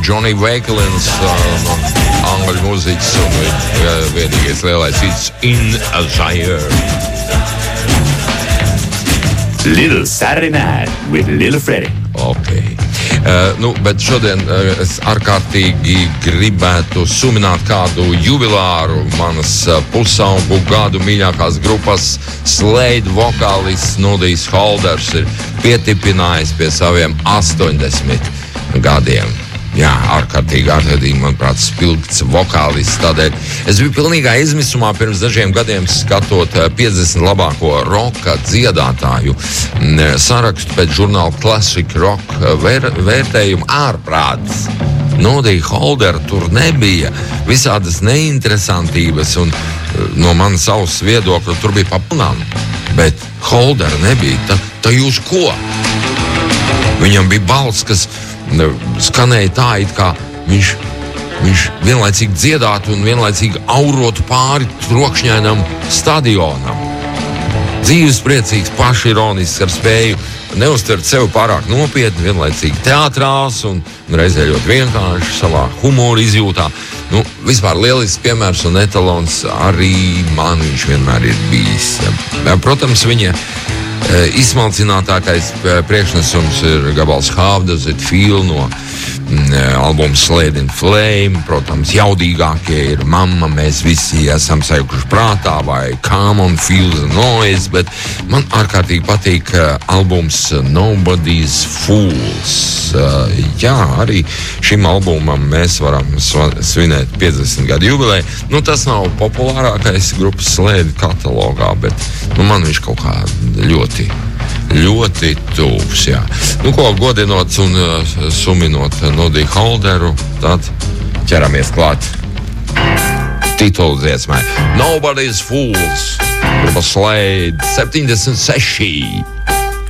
Johnny Wakelins no angļu mūzikas un vienīgais lielais hits In a Zaire. Little Saturday Night with Little Freddy. Okay. Bet šodien es ārkārtīgi gribētu sumināt kādu jubilāru manas pusaugu gadu mīļākās grupas Slade vokālists Nudijs Holders ir pietipinājis pie saviem 80 gadiem. Jā, ārkārtīgi, manuprāt, spilgts vokālists. Tādēļ es biju pilnīgā izmisumā pirms dažiem gadiem skatot 50 labāko roka dziedātāju sarakstu pēc žurnāla Classic Rock vērtējumu ārprāts. Nudija Holdera tur nebija, visādas neinteresantības un no manas savas viedokļa tur bija papilnām, bet Holdera nebija. Tā jūs ko? Viņam bija balss, kas skanēja tā, it kā viņš vienlaicīgi dziedātu un vienlaicīgi aurotu pāri trokšņainam stadionam. Dzīvespriecīgs, pašironisks, ar spēju neuztvert sevi pārāk nopietni, vienlaicīgi teātrās un reizē ļoti vienkārši savā humora izjūtā. Vispār lielisks piemērs un etalons arī man viņš vienmēr ir bijis. Protams, viņa izsmalcinātākais priekšnesums ir gabals How Does It Feel no albuma Slade in Flame. Protams, jaudīgākie ir Mamma, mēs visi esam sajukuši prātā vai Come on, Feel the Noise, bet man ārkārtīgi patīk albums Nobody's Fools. Jā, arī šim albumam mēs varam svinēt 50 gadu jubileju. Tas nav populārākais grupas Slade katalogā, bet man viņš kaut kā ļoti tuvs, jā. Godinot un suminot Nudiju Holderu, tad ķeramies klāt titulu dziesmai Nobody's Fools, grupa Slade 76.